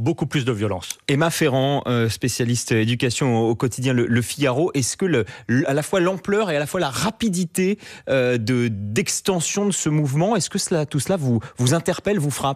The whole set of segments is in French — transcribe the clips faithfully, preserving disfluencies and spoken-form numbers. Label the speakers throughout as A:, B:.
A: beaucoup plus de violence.
B: Emma Ferrand, euh, spécialiste éducation au, au quotidien Le, le Figaro, est-ce que le, le, à la fois l'ampleur et à la fois la rapidité euh, de, d'extension de ce mouvement, est-ce que cela, tout cela vous, vous interpelle, vous frappe ?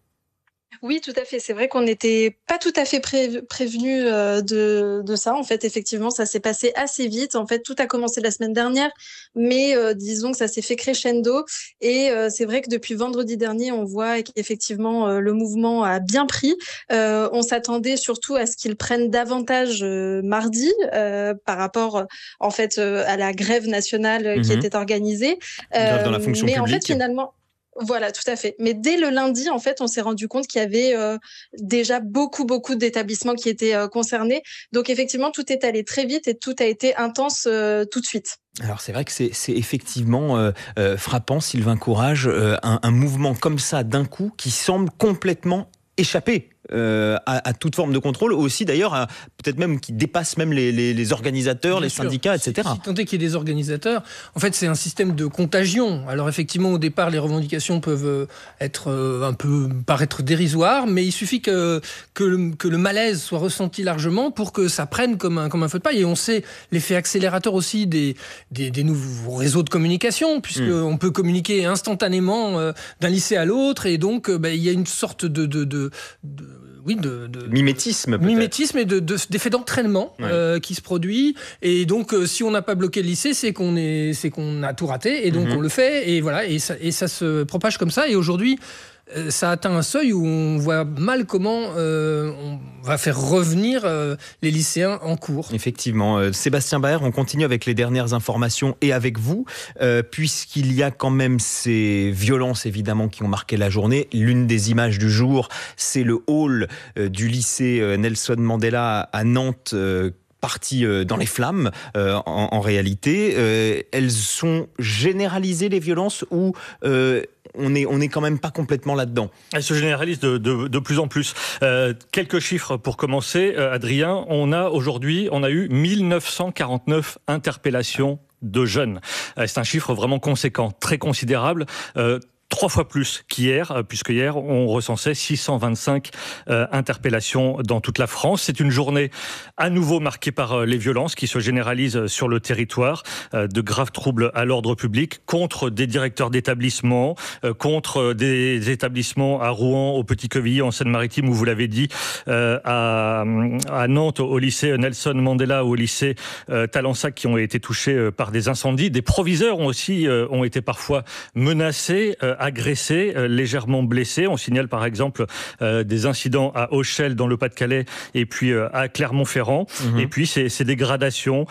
C: Oui, tout à fait. C'est vrai qu'on n'était pas tout à fait pré- prévenu euh, de, de ça. En fait, effectivement, ça s'est passé assez vite. En fait, tout a commencé la semaine dernière, mais euh, disons que ça s'est fait crescendo. Et euh, c'est vrai que depuis vendredi dernier, on voit qu'effectivement, euh, le mouvement a bien pris. Euh, on s'attendait surtout à ce qu'il prenne davantage euh, mardi euh, par rapport, en fait, euh, à la grève nationale euh, qui
B: Mmh.
C: était organisée.
B: Grève dans la
C: Euh,
B: fonction
C: mais
B: publique.
C: en fait, finalement... Voilà, tout à fait. Mais dès le lundi, en fait, on s'est rendu compte qu'il y avait euh, déjà beaucoup, beaucoup d'établissements qui étaient euh, concernés. Donc, effectivement, tout est allé très vite et tout a été intense euh, tout de suite.
B: Alors c'est vrai que c'est, c'est effectivement euh, euh, frappant, Sylvain Courage, euh, un, un mouvement comme ça d'un coup qui semble complètement échapper euh, à, à toute forme de contrôle, aussi d'ailleurs à, peut-être même qui dépasse même les, les, les organisateurs,
D: Bien
B: les
D: sûr.
B: syndicats, et cetera.
D: Si, si tant est qu'il y ait des organisateurs, en fait c'est un système de contagion. Alors effectivement au départ les revendications peuvent être euh, un peu paraître dérisoires, mais il suffit que que le, que le malaise soit ressenti largement pour que ça prenne comme un comme un feu de paille. Et on sait l'effet accélérateur aussi des des, des nouveaux réseaux de communication, puisque mmh. on peut communiquer instantanément euh, d'un lycée à l'autre, et donc euh, bah, il y a une sorte de de, de, de oui, de, de
B: mimétisme, peut-être.
D: mimétisme et de, de, d'effet d'entraînement ouais. euh, qui se produit. Et donc, euh, si on n'a pas bloqué le lycée, c'est qu'on est, c'est qu'on a tout raté. Et donc, mm-hmm. on le fait. Et voilà. Et ça, et ça se propage comme ça. Et aujourd'hui, euh, ça atteint un seuil où on voit mal comment euh, on va faire revenir euh, les lycéens en cours.
B: Effectivement. Euh, Sébastien Baer, on continue avec les dernières informations et avec vous, euh, puisqu'il y a quand même ces violences, évidemment, qui ont marqué la journée. L'une des images du jour, c'est le hall euh, du lycée euh, Nelson Mandela à Nantes, euh, partie dans les flammes euh, en, en réalité. Euh, elles sont généralisées, les violences, ou euh, on est, on est quand même pas complètement là-dedans?
A: Elles se généralisent de, de, de plus en plus. Euh, quelques chiffres pour commencer, euh, Adrien. On a aujourd'hui, on a eu mille neuf cent quarante-neuf interpellations de jeunes. Euh, c'est un chiffre vraiment conséquent, très considérable. Euh, Trois fois plus qu'hier, puisque hier, on recensait six cent vingt-cinq euh, interpellations dans toute la France. C'est une journée à nouveau marquée par euh, les violences qui se généralisent sur le territoire, euh, de graves troubles à l'ordre public contre des directeurs d'établissements, euh, contre des établissements à Rouen, au Petit-Quevilly, en Seine-Maritime, où vous l'avez dit, euh, à, à Nantes, au lycée Nelson Mandela, ou au lycée euh, Talensac, qui ont été touchés euh, par des incendies. Des proviseurs ont aussi euh, ont été parfois menacés, euh, agressés, euh, légèrement blessés. On signale par exemple euh, des incidents à Auchel dans le Pas-de-Calais et puis euh, à Clermont-Ferrand. Mmh. Et puis ces, ces dégradations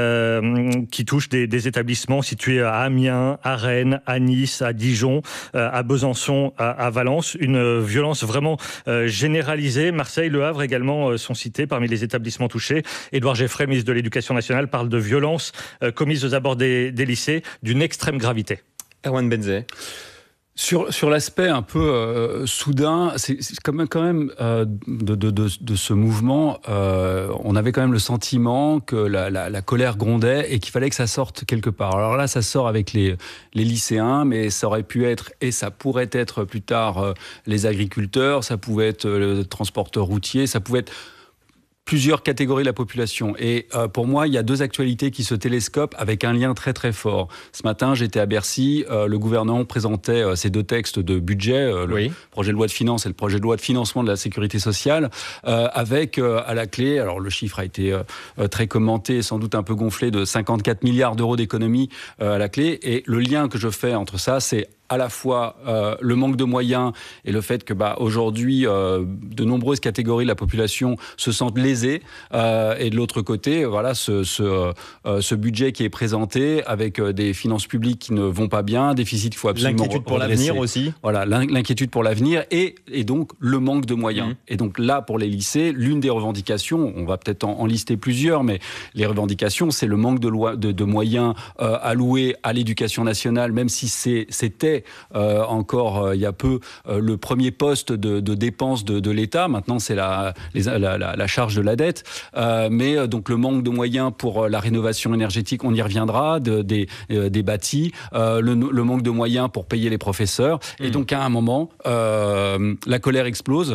A: euh, qui touchent des, des établissements situés à Amiens, à Rennes, à Nice, à Dijon, euh, à Besançon, à, à Valence. Une violence vraiment euh, généralisée. Marseille, Le Havre également euh, sont cités parmi les établissements touchés. Édouard Geffray, ministre de l'Éducation nationale, parle de violences euh, commises aux abords des, des lycées d'une extrême gravité.
B: Erwan Benzet.
E: Sur, sur l'aspect un peu euh, soudain, c'est, c'est quand même, quand même euh, de, de, de, de ce mouvement, euh, on avait quand même le sentiment que la, la, la colère grondait et qu'il fallait que ça sorte quelque part. Alors là, ça sort avec les, les lycéens, mais ça aurait pu être, et ça pourrait être plus tard, euh, les agriculteurs, ça pouvait être le transporteur routier, ça pouvait être plusieurs catégories de la population. Et euh, pour moi, il y a deux actualités qui se télescopent avec un lien très très fort. Ce matin, j'étais à Bercy, euh, le gouvernement présentait euh, ces deux textes de budget, euh, le oui. projet de loi de finances et le projet de loi de financement de la sécurité sociale, euh, avec euh, à la clé, alors le chiffre a été euh, très commenté, sans doute un peu gonflé, de cinquante-quatre milliards d'euros d'économies euh, à la clé. Et le lien que je fais entre ça, c'est à la fois euh, le manque de moyens et le fait que bah, aujourd'hui, euh, de nombreuses catégories de la population se sentent lésées. Euh, et de l'autre côté, voilà, ce, ce, euh, ce budget qui est présenté avec euh, des finances publiques qui ne vont pas bien, déficit qu'il faut absolument
B: L'inquiétude pour
E: redresser.
B: l'avenir aussi.
E: Voilà, l'inquiétude pour l'avenir et, et donc le manque de moyens. Mmh. Et donc là, pour les lycées, l'une des revendications, on va peut-être en, en lister plusieurs, mais les revendications, c'est le manque de, loi, de, de moyens euh, alloués à l'éducation nationale, même si c'est, c'était Euh, encore euh, il y a peu euh, le premier poste de, de dépenses de, de l'État. Maintenant, c'est la, les, la, la, la charge de la dette. Euh, mais euh, donc le manque de moyens pour euh, la rénovation énergétique, on y reviendra, de, des, euh, des bâtis. Euh, le, le manque de moyens pour payer les professeurs. Mmh. Et donc à un moment, euh, la colère explose.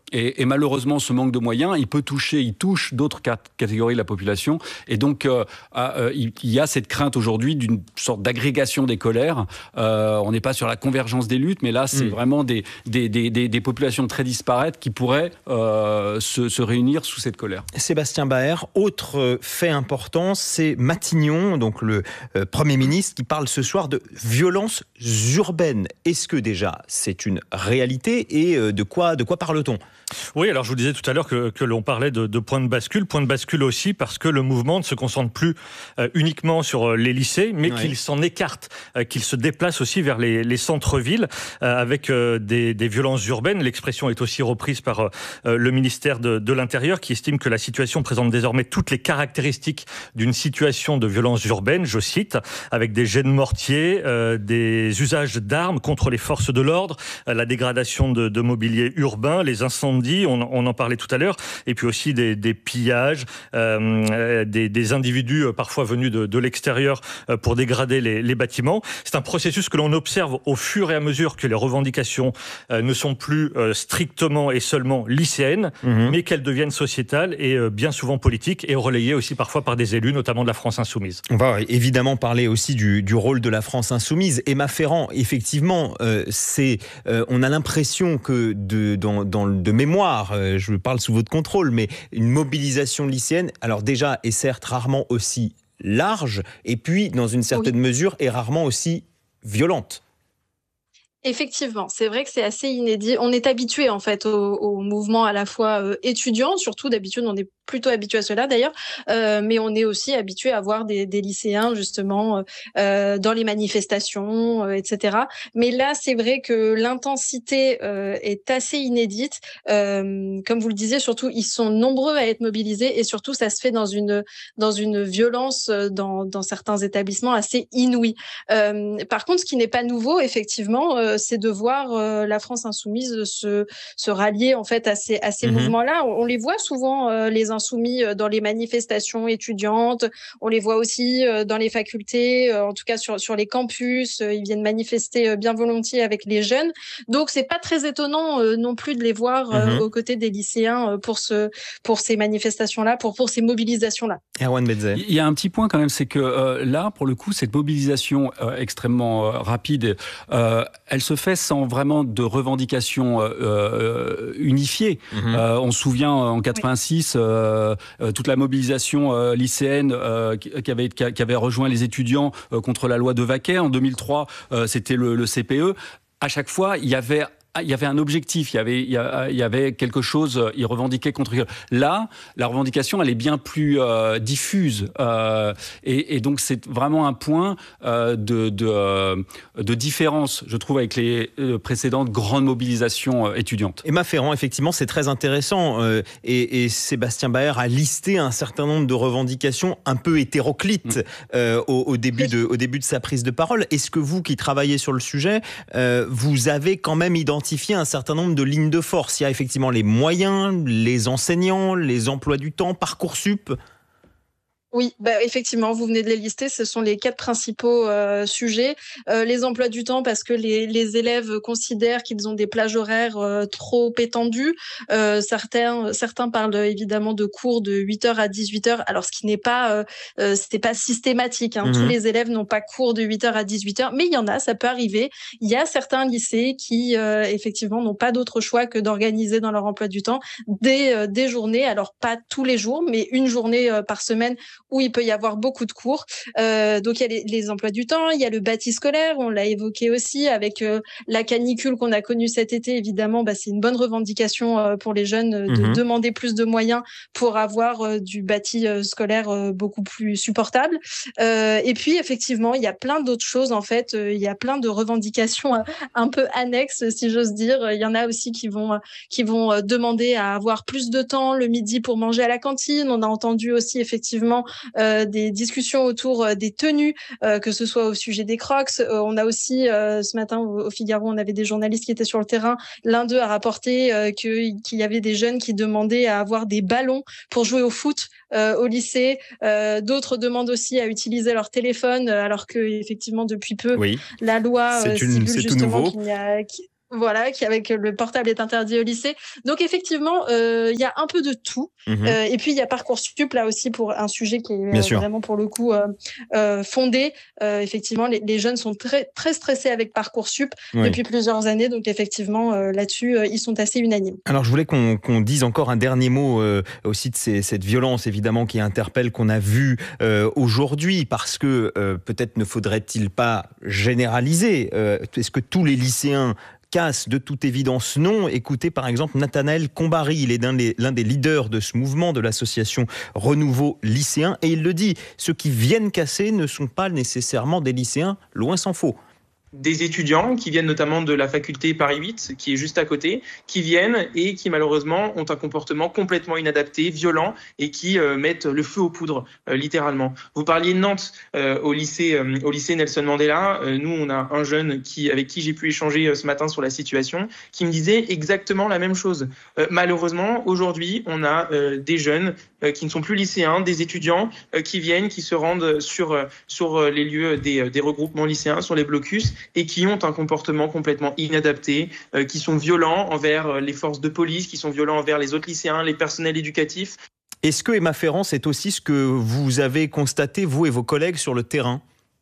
E: Et, et malheureusement, ce manque de moyens, il peut toucher, il touche d'autres catégories de la population. Et donc, euh, euh, il, il y a cette crainte aujourd'hui d'une sorte d'agrégation des colères. Euh, on n'est pas sur la convergence des luttes, mais là, c'est mmh. vraiment des, des, des, des, des populations très disparates qui pourraient euh, se, se réunir sous cette colère.
B: Sébastien Baer, autre fait important, c'est Matignon, donc le euh, Premier ministre, qui parle ce soir de violences urbaines. Est-ce que déjà c'est une réalité et euh, de quoi, de quoi parle-t-on ?
A: Oui, alors je vous disais tout à l'heure que, que l'on parlait de, de point de bascule. Point de bascule aussi parce que le mouvement ne se concentre plus euh, uniquement sur les lycées, mais oui. qu'il s'en écarte, euh, qu'il se déplace aussi vers les, les centres-villes euh, avec euh, des, des violences urbaines. L'expression est aussi reprise par euh, le ministère de, de l'Intérieur qui estime que la situation présente désormais toutes les caractéristiques d'une situation de violence urbaine, je cite, avec des jets de mortier, euh, des usages d'armes contre les forces de l'ordre, euh, la dégradation de, de mobilier urbain, les incendies, on, on en parlait tout à l'heure, et puis aussi des, des pillages, euh, des, des individus euh, parfois venus de, de l'extérieur euh, pour dégrader les, les bâtiments. C'est un processus que l'on observe au fur et à mesure que les revendications euh, ne sont plus euh, strictement et seulement lycéennes, mmh. mais qu'elles deviennent sociétales et euh, bien souvent politiques et relayées aussi parfois par des élus, notamment de la France Insoumise.
B: On va évidemment parler aussi du, du rôle de la France Insoumise. Emma Ferrand, effectivement, euh, c'est, euh, on a l'impression que de, dans, dans le de mémoire, euh, je parle sous votre contrôle, mais une mobilisation lycéenne, alors déjà, est certes rarement aussi large, et puis, dans une certaine oui. mesure, est rarement aussi violente.
C: Effectivement, c'est vrai que c'est assez inédit. On est habitué en fait au, au mouvement à la fois euh, étudiant, surtout d'habitude on est plutôt habitué à cela d'ailleurs, euh, mais on est aussi habitué à voir des, des lycéens justement euh, dans les manifestations, euh, et cetera. Mais là, c'est vrai que l'intensité euh, est assez inédite. Euh, comme vous le disiez, surtout ils sont nombreux à être mobilisés et surtout ça se fait dans une dans une violence dans dans certains établissements assez inouïe. Euh, par contre, ce qui n'est pas nouveau, effectivement, euh, c'est de voir euh, la France Insoumise se se rallier en fait à ces à ces mmh. mouvements-là. On, on les voit souvent euh, les insoumis dans les manifestations étudiantes, on les voit aussi dans les facultés, en tout cas sur sur les campus, ils viennent manifester bien volontiers avec les jeunes. Donc c'est pas très étonnant non plus de les voir mmh. aux côtés des lycéens pour ce pour ces manifestations-là, pour pour ces mobilisations-là.
B: Erwan Medzet.
E: Il y a un petit point quand même, c'est que euh, là pour le coup cette mobilisation euh, extrêmement euh, rapide, euh, elle se fait sans vraiment de revendications euh, unifiées. Mmh. Euh, on se souvient en quatre-vingt-six. Oui. Euh, Euh, toute la mobilisation euh, lycéenne euh, qui, avait, qui avait rejoint les étudiants euh, contre la loi de Vaquet. En deux mille trois, euh, c'était le, le C P E. À chaque fois, il y avait... il y avait un objectif, il y avait, il y avait quelque chose, ils revendiquaient contre... Là, la revendication, elle est bien plus euh, diffuse. Euh, et, et donc, c'est vraiment un point euh, de, de, euh, de différence, je trouve, avec les euh, précédentes grandes mobilisations euh, étudiantes.
B: Emma Ferrand, effectivement, c'est très intéressant. Euh, et, et Sébastien Baer a listé un certain nombre de revendications un peu hétéroclites mmh. euh, au, au, début de, au début de sa prise de parole. Est-ce que vous, qui travaillez sur le sujet, euh, vous avez quand même identifié un certain nombre de lignes de force? Il y a effectivement les moyens, les enseignants, les emplois du temps, Parcoursup.
C: Oui, bah effectivement, vous venez de les lister. Ce sont les quatre principaux euh, sujets. Euh, les emplois du temps, parce que les, les élèves considèrent qu'ils ont des plages horaires euh, trop étendues. Euh, certains, certains parlent évidemment de cours de huit heures à dix-huit heures. Alors, ce qui n'est pas, euh, euh, c'était pas systématique. Hein. Mmh. Tous les élèves n'ont pas cours de huit heures à dix-huit heures, mais il y en a, ça peut arriver. Il y a certains lycées qui, euh, effectivement, n'ont pas d'autre choix que d'organiser dans leur emploi du temps des, euh, des journées. Alors, pas tous les jours, mais une journée euh, par semaine où il peut y avoir beaucoup de cours. Euh, donc, il y a les, les emplois du temps, il y a le bâti scolaire, on l'a évoqué aussi, avec euh, la canicule qu'on a connue cet été, évidemment, bah, c'est une bonne revendication euh, pour les jeunes euh, de mmh. demander plus de moyens pour avoir euh, du bâti euh, scolaire euh, beaucoup plus supportable. Euh, et puis, effectivement, il y a plein d'autres choses, en fait. Euh, il y a plein de revendications euh, un peu annexes, si j'ose dire. Il y en a aussi qui vont, euh, qui vont euh, demander à avoir plus de temps le midi pour manger à la cantine. On a entendu aussi, effectivement, Euh, des discussions autour euh, des tenues, euh, que ce soit au sujet des Crocs. Euh, on a aussi, euh, ce matin au, au Figaro, on avait des journalistes qui étaient sur le terrain. L'un d'eux a rapporté euh, que, qu'il y avait des jeunes qui demandaient à avoir des ballons pour jouer au foot euh, au lycée. Euh, d'autres demandent aussi à utiliser leur téléphone, alors que effectivement depuis peu,
B: oui.
C: la loi
B: c'est
C: euh,
B: une,
C: stipule
B: c'est
C: justement
B: tout nouveau.
C: qu'il n'y a... Qu'il... Voilà, qui avec le portable est interdit au lycée. Donc effectivement, il euh, y a un peu de tout. Mmh. Euh, et puis il y a Parcoursup là aussi pour un sujet qui est euh, vraiment pour le coup euh, euh, fondé. Euh, effectivement, les, les jeunes sont très très stressés avec Parcoursup oui. depuis plusieurs années. Donc effectivement, euh, là-dessus, euh, ils sont assez unanimes.
B: Alors je voulais qu'on, qu'on dise encore un dernier mot euh, aussi de ces, cette violence évidemment qui interpelle qu'on a vu euh, aujourd'hui, parce que euh, peut-être ne faudrait-il pas généraliser. Euh, est-ce que tous les lycéens casse? De toute évidence non. Écoutez par exemple Nathanaël Combary, il est l'un des, l'un des leaders de ce mouvement de l'association Renouveau Lycéen, et il le dit, ceux qui viennent casser ne sont pas nécessairement des lycéens, loin s'en faut.
F: Des étudiants qui viennent notamment de la faculté Paris huit, qui est juste à côté, qui viennent et qui malheureusement ont un comportement complètement inadapté, violent, et qui euh, mettent le feu aux poudres, euh, littéralement. Vous parliez de Nantes, euh, au lycée, euh, au lycée Nelson Mandela. Euh, nous, on a un jeune qui, avec qui j'ai pu échanger euh, ce matin sur la situation, qui me disait exactement la même chose. Euh, malheureusement, aujourd'hui, on a euh, des jeunes euh, qui ne sont plus lycéens, des étudiants euh, qui viennent, qui se rendent sur euh, sur les lieux des, des regroupements lycéens, sur les blocus, et qui ont un comportement complètement inadapté, euh, qui sont violents envers les forces de police, qui sont violents envers les autres lycéens, les personnels éducatifs.
B: Est-ce que, Emma Ferrand, c'est aussi ce que vous avez constaté, vous et vos collègues, sur le terrain ?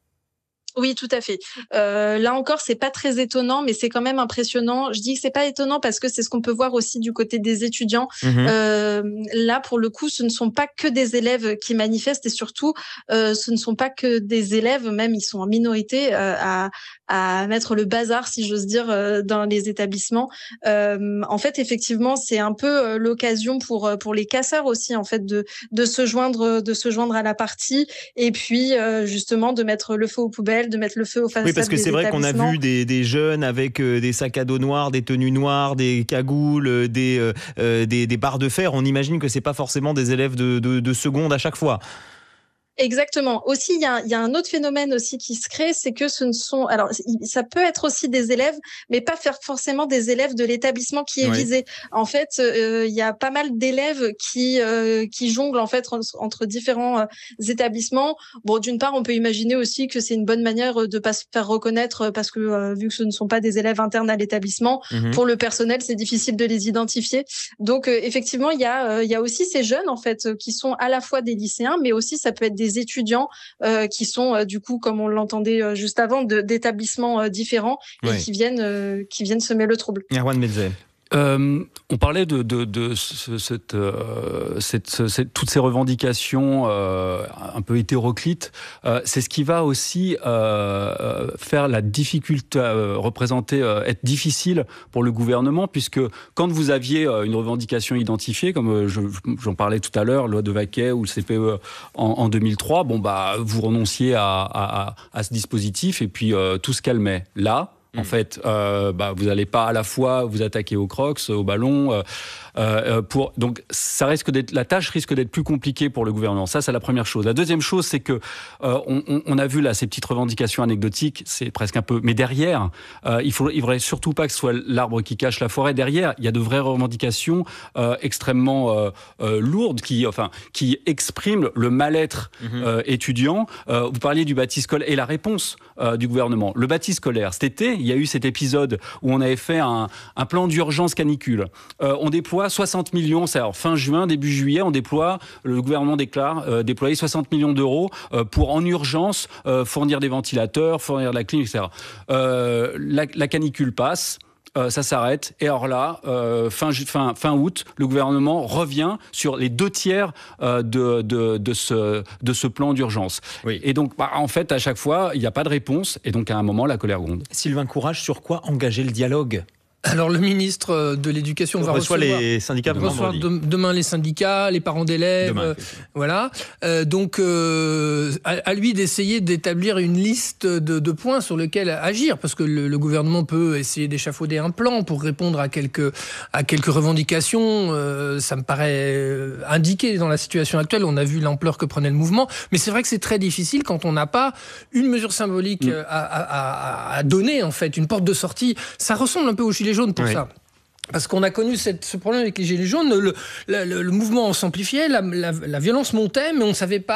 C: Oui, tout à fait. Euh, là encore, c'est pas très étonnant, mais c'est quand même impressionnant. Je dis que c'est pas étonnant parce que c'est ce qu'on peut voir aussi du côté des étudiants. Mmh. Euh, là, pour le coup, ce ne sont pas que des élèves qui manifestent, et surtout, euh, ce ne sont pas que des élèves, même ils sont en minorité, euh, à, à mettre le bazar, si j'ose dire, euh, dans les établissements. Euh, en fait, effectivement, c'est un peu l'occasion pour pour les casseurs aussi, en fait, de de se joindre de se joindre à la partie, et puis euh, justement de mettre le feu aux poubelles, de mettre le feu aux façades.
B: Oui, parce que c'est vrai qu'on a vu des, des jeunes avec euh, des sacs à dos noirs, des tenues noires, des cagoules, euh, des, euh, des, des barres de fer. On imagine que c'est pas forcément des élèves de, de, de seconde à chaque fois.
C: Exactement. Aussi, il y a, il y a un autre phénomène aussi qui se crée, c'est que ce ne sont, alors ça peut être aussi des élèves, mais pas faire forcément des élèves de l'établissement qui est oui. visé. En fait, euh, il y a pas mal d'élèves qui euh, qui jonglent en fait entre, entre différents euh, établissements. Bon, d'une part, on peut imaginer aussi que c'est une bonne manière de pas se faire reconnaître parce que euh, vu que ce ne sont pas des élèves internes à l'établissement, mmh. pour le personnel, c'est difficile de les identifier. Donc euh, effectivement, il y a euh, il y a aussi ces jeunes en fait qui sont à la fois des lycéens, mais aussi ça peut être des des étudiants euh, qui sont euh, du coup, comme on l'entendait euh, juste avant, de, d'établissements euh, différents et ouais. qui viennent euh, qui viennent semer le trouble.
B: Erwan Mezze.
E: Euh, on parlait de, de, de ce, cette, euh, cette, cette, toutes ces revendications euh, un peu hétéroclites. Euh, c'est ce qui va aussi euh, faire la difficulté, euh, représenter, euh, être difficile pour le gouvernement, puisque quand vous aviez une revendication identifiée, comme je, j'en parlais tout à l'heure, loi de Vaquet ou le C P E en, en deux mille trois, bon bah vous renonciez à, à, à ce dispositif et puis euh, tout se calmait. Là, en fait, euh, bah, vous n'allez pas à la fois vous attaquer aux crocs, au ballon. Euh, euh, pour, donc, ça risque d'être, la tâche risque d'être plus compliquée pour le gouvernement. Ça, c'est la première chose. La deuxième chose, c'est que euh, on, on a vu là ces petites revendications anecdotiques. C'est presque un peu. Mais derrière, euh, il faut, il faudrait surtout pas que ce soit l'arbre qui cache la forêt. Derrière, il y a de vraies revendications euh, extrêmement euh, euh, lourdes qui, enfin, qui expriment le mal-être mmh. euh, étudiant. Euh, vous parliez du bâti scolaire et la réponse euh, du gouvernement. Le bâti scolaire, cet été, il y a eu cet épisode où on avait fait un, un plan d'urgence canicule. Euh, on déploie soixante millions, c'est alors fin juin, début juillet, on déploie, le gouvernement déclare euh, déployer soixante millions d'euros euh, pour en urgence euh, fournir des ventilateurs, fournir de la clim, et cetera. Euh, la, la canicule passe. Euh, ça s'arrête. Et alors là, euh, fin, fin, fin août, le gouvernement revient sur les deux tiers euh, de, de, de, ce, de ce plan d'urgence. Oui. Et donc, bah, en fait, à chaque fois, il n'y a pas de réponse. Et donc, à un moment, la colère gronde.
B: Sylvain Courage, sur quoi engager le dialogue ?
D: Alors le ministre de l'Éducation va recevoir
B: les syndicats
D: recevoir de, demain les syndicats, les parents d'élèves, demain, euh, voilà. Euh, donc euh, à, à lui d'essayer d'établir une liste de, de points sur lesquels agir, parce que le, le gouvernement peut essayer d'échafauder un plan pour répondre à quelques à quelques revendications. Euh, ça me paraît indiqué dans la situation actuelle. On a vu l'ampleur que prenait le mouvement, mais c'est vrai que c'est très difficile quand on n'a pas une mesure symbolique mmh. à, à, à, à donner en fait, une porte de sortie. Ça ressemble un peu aux gilets jaunes pour oui. ça. Parce qu'on a connu cette, ce problème avec les gilets jaunes, le, le, le, le mouvement s'amplifiait, la, la, la violence montait, mais on ne savait pas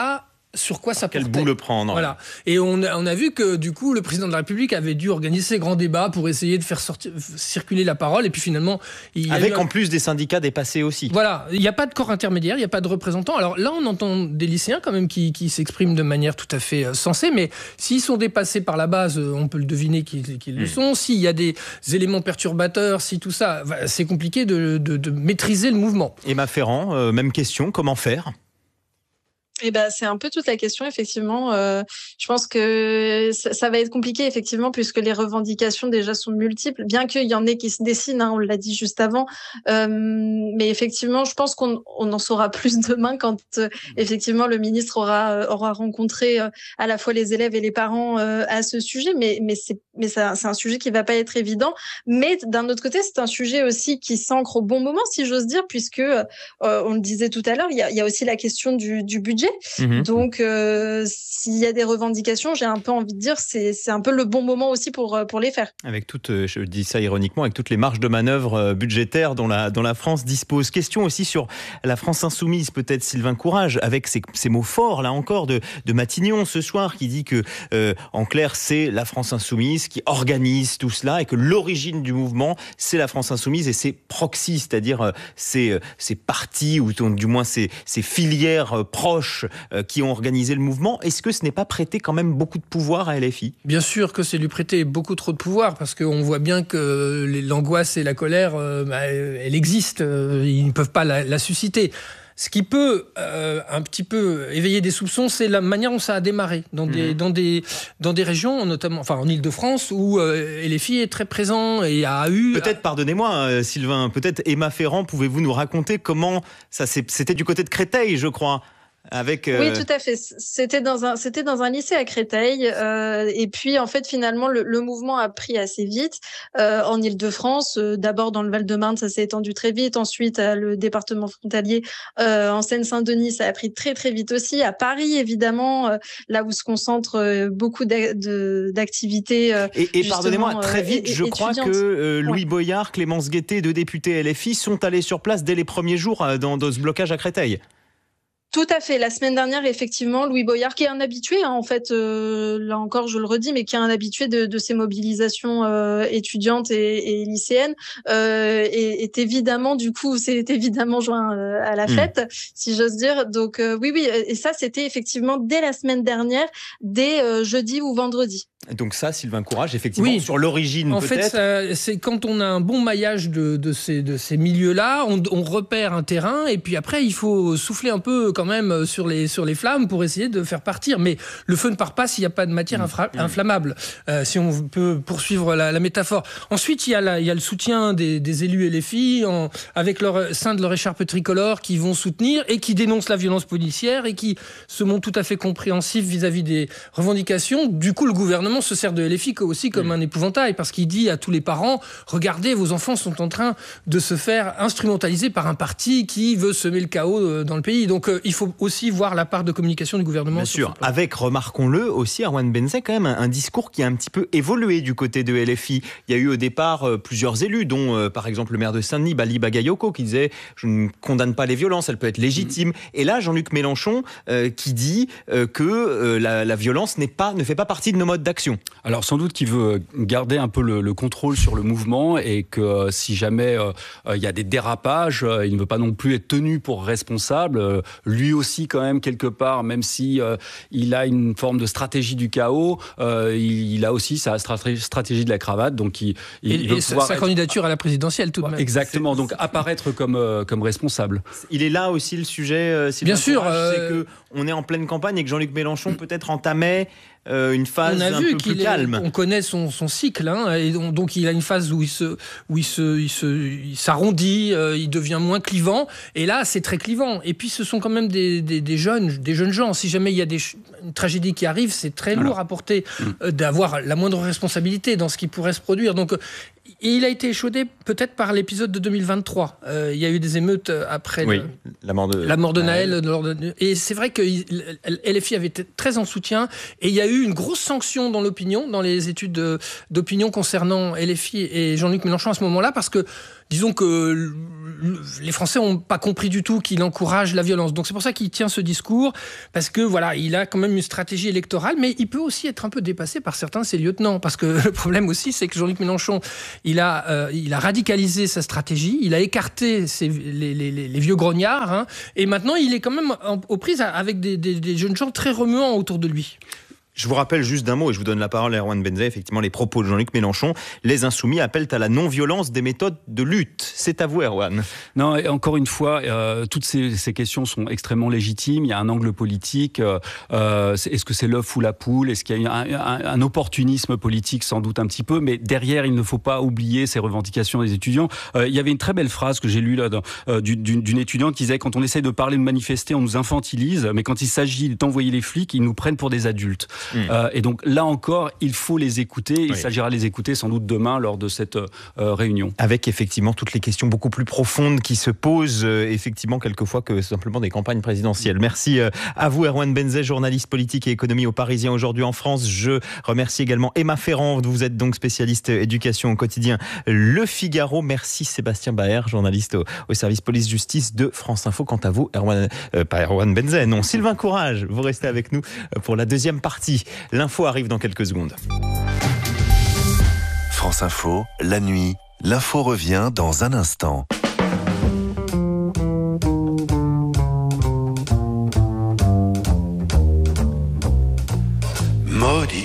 D: sur quoi ça
B: Quel
D: portait.
B: bout le prendre.
D: Voilà. Et on a, on a vu que du coup le président de la République avait dû organiser ces grands débats pour essayer de faire sortir, circuler la parole. Et puis finalement, il y a
B: avec
D: eu...
B: en plus des syndicats dépassés aussi.
D: Voilà, il n'y a pas de corps intermédiaire, il n'y a pas de représentants. Alors là, on entend des lycéens quand même qui, qui s'expriment de manière tout à fait euh, sensée, mais s'ils sont dépassés par la base, on peut le deviner qu'ils, qu'ils le sont. S'il y a des éléments perturbateurs, si tout ça, c'est compliqué de, de, de maîtriser le mouvement.
B: Emma Ferrand, euh, même question, comment faire ?
C: Eh ben, c'est un peu toute la question, effectivement. Euh, je pense que ça, ça va être compliqué, effectivement, puisque les revendications déjà sont multiples, bien qu'il y en ait qui se dessinent, hein, on l'a dit juste avant. Euh, mais effectivement, je pense qu'on on en saura plus demain quand, euh, effectivement, le ministre aura, euh, aura rencontré euh, à la fois les élèves et les parents euh, à ce sujet. Mais, mais, c'est, mais ça, c'est un sujet qui va pas être évident. Mais d'un autre côté, c'est un sujet aussi qui s'ancre au bon moment, si j'ose dire, puisque, euh, on le disait tout à l'heure, il y a, il y a aussi la question du, du budget. Mmh. Donc, euh, s'il y a des revendications, j'ai un peu envie de dire c'est c'est un peu le bon moment aussi pour pour les faire.
B: Avec toutes, je dis ça ironiquement, avec toutes les marges de manœuvre budgétaires dont la dont la France dispose. Question aussi sur la France insoumise, peut-être Sylvain Courage, avec ces, ces mots forts là encore de de Matignon ce soir qui dit que euh, en clair c'est la France insoumise qui organise tout cela et que l'origine du mouvement c'est la France insoumise et ses proxys, c'est-à-dire euh, ces ces partis ou du moins ces ces filières euh, proches qui ont organisé le mouvement. Est-ce que ce n'est pas prêter quand même beaucoup de pouvoir à L F I ?
D: Bien sûr que c'est lui prêter beaucoup trop de pouvoir, parce qu'on voit bien que l'angoisse et la colère, euh, bah, elle existe, euh, ils ne peuvent pas la, la susciter. Ce qui peut euh, un petit peu éveiller des soupçons, c'est la manière dont ça a démarré dans des, mmh. dans des, dans des régions, notamment enfin en Île-de-France, où euh, L F I est très présent et a eu...
B: Peut-être, pardonnez-moi euh, Sylvain, peut-être Emma Ferrand, pouvez-vous nous raconter comment ça s'est... C'était du côté de Créteil, je crois. Avec euh...
C: Oui, tout à fait. C'était dans un, c'était dans un lycée à Créteil. Euh, et puis, en fait, finalement, le, le mouvement a pris assez vite euh, en Île-de-France. Euh, d'abord, dans le Val-de-Marne, ça s'est étendu très vite. Ensuite, à le département frontalier, euh, en Seine-Saint-Denis, ça a pris très, très vite aussi. À Paris, évidemment, euh, là où se concentrent euh, beaucoup d'a- de, d'activités. Euh,
B: et et pardonnez-moi, très vite, euh, je crois que euh, Louis ouais. Boyard, Clémence Guettet, deux députés L F I, sont allés sur place dès les premiers jours euh, dans, dans ce blocage à Créteil.
C: Tout à fait. La semaine dernière, effectivement, Louis Boyard, qui est un habitué, hein, en fait, euh, là encore, je le redis, mais qui est un habitué de, de ces mobilisations euh, étudiantes et, et lycéennes, euh, et est évidemment, du coup, c'est évidemment joint euh, à la fête, mmh. si j'ose dire. Donc euh, oui, oui, et ça, c'était effectivement dès la semaine dernière, dès euh, jeudi ou vendredi.
B: Donc ça, Sylvain Courage, effectivement,
D: oui.
B: sur l'origine
D: en
B: peut-être.
D: En fait, ça, c'est quand on a un bon maillage de, de ces, de ces milieux-là, on, on repère un terrain, et puis après, il faut souffler un peu quand même sur les, sur les flammes pour essayer de faire partir. Mais le feu ne part pas s'il n'y a pas de matière infra- mmh. inflammable, euh, si on peut poursuivre la, la métaphore. Ensuite, il y a, la, il y a le soutien des, des élus L F I, en, avec leur sein de leur écharpe tricolore, qui vont soutenir et qui dénoncent la violence policière et qui se montrent tout à fait compréhensifs vis-à-vis des revendications. Du coup, le gouvernement se sert de L F I aussi comme mmh. un épouvantail, parce qu'il dit à tous les parents, regardez, vos enfants sont en train de se faire instrumentaliser par un parti qui veut semer le chaos dans le pays. Donc euh, il faut aussi voir la part de communication du gouvernement.
B: Bien sûr, avec, remarquons-le aussi, Erwan Benzet, quand même un, un discours qui a un petit peu évolué du côté de L F I. Il y a eu au départ euh, plusieurs élus, dont euh, par exemple le maire de Saint-Denis, Bali Bagayoko, qui disait « je ne condamne pas les violences, elles peuvent être légitimes ». Et là, Jean-Luc Mélenchon euh, qui dit euh, que euh, la, la violence n'est pas, ne fait pas partie de nos modes d'action.
E: Alors sans doute qu'il veut garder un peu le, le contrôle sur le mouvement et que euh, si jamais il euh, y a des dérapages, euh, il ne veut pas non plus être tenu pour responsable. Euh, lui aussi quand même quelque part, même si euh, il a une forme de stratégie du chaos, euh, il, il a aussi sa stratégie, stratégie de la cravate. Donc il, il,
D: et
E: il veut
D: et sa, sa être... candidature à la présidentielle tout de même.
E: Exactement, donc apparaître comme, euh, comme responsable.
B: Il est là aussi le sujet, euh,
D: Bien sûr,
B: Courage,
D: euh...
B: c'est qu'on est en pleine campagne et que Jean-Luc Mélenchon peut-être entamait Euh, une phase
D: on a
B: un
D: vu
B: peu
D: qu'il
B: plus
D: est,
B: calme.
D: On connaît son, son cycle, hein, et donc, donc il a une phase où il se, où il se, il se, il s'arrondit, euh, il devient moins clivant, et là c'est très clivant. Et puis ce sont quand même des, des, des jeunes, des jeunes gens. Si jamais il y a des, une tragédie qui arrive, c'est très lourd à porter euh, d'avoir la moindre responsabilité dans ce qui pourrait se produire. Donc et il a été échaudé peut-être par l'épisode de deux mille vingt-trois. Euh, il y a eu des émeutes après
B: oui,
D: le,
B: la mort de,
D: la mort de Naël. Naël. Et c'est vrai que L F I avait été très en soutien. Et il y a eu une grosse sanction dans l'opinion, dans les études de, d'opinion concernant L F I et Jean-Luc Mélenchon à ce moment-là, parce que disons que les Français n'ont pas compris du tout qu'il encourage la violence. Donc c'est pour ça qu'il tient ce discours, parce que voilà, il a quand même une stratégie électorale, mais il peut aussi être un peu dépassé par certains de ses lieutenants, parce que le problème aussi, c'est que Jean-Luc Mélenchon, il a, euh, il a radicalisé sa stratégie, il a écarté ses, les, les, les vieux grognards, hein, et maintenant il est quand même en, aux prises avec des, des, des jeunes gens très remuants autour de lui.
B: Je vous rappelle juste d'un mot, et je vous donne la parole à Erwan Benzet, effectivement les propos de Jean-Luc Mélenchon. Les Insoumis appellent à la non-violence des méthodes de lutte. C'est à vous, Erwan.
E: Non, et encore une fois, euh, toutes ces, ces questions sont extrêmement légitimes. Il y a un angle politique. Euh, est-ce que c'est l'œuf ou la poule? Est-ce qu'il y a un, un, un opportunisme politique? Sans doute un petit peu, mais derrière, il ne faut pas oublier ces revendications des étudiants. Euh, il y avait une très belle phrase que j'ai lue là, dans, euh, d'une, d'une étudiante qui disait: quand on essaie de parler, de manifester, on nous infantilise, mais quand il s'agit d'envoyer les flics, ils nous prennent pour des adultes. Mmh. Euh, et donc là encore, il faut les écouter. Il oui. s'agira de les écouter sans doute demain lors de cette euh, réunion.
B: Avec effectivement toutes les questions beaucoup plus profondes qui se posent euh, effectivement quelquefois que simplement des campagnes présidentielles. Merci euh, à vous, Erwan Benzet, journaliste politique et économie au Parisien aujourd'hui en France. Je remercie également Emma Ferrand. Vous êtes donc spécialiste éducation au quotidien Le Figaro. Merci Sébastien Baer, journaliste au, au service police-justice de France Info. Quant à vous, Erwan, euh, pas Erwan Benzet, non, Sylvain Courage, vous restez avec nous pour la deuxième partie. L'info arrive dans quelques secondes.
G: France Info, la nuit, l'info revient dans un instant.
H: Maudit,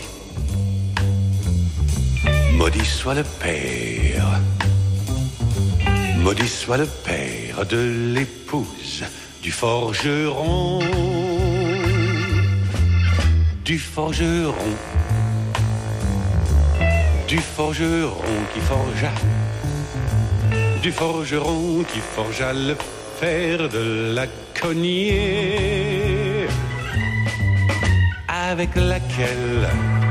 H: maudit soit le père, maudit soit le père de l'épouse du forgeron. Du forgeron, du forgeron qui forgea, du forgeron qui forgea le fer de la cognée, avec laquelle